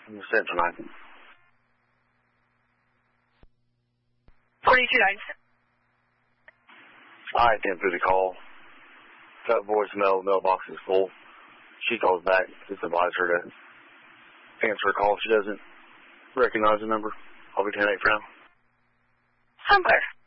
I'm set tonight. 4296. I attempted to call. That voicemail mailbox is full. She calls back. Just advise her to answer a call if she doesn't recognize the number. I'll be 10-8 for now. I'm clear.